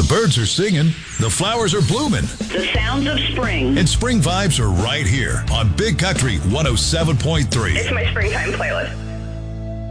birds are singing, the flowers are blooming, The sounds of spring. and spring vibes are right here on Big Country 107.3. It's my springtime playlist.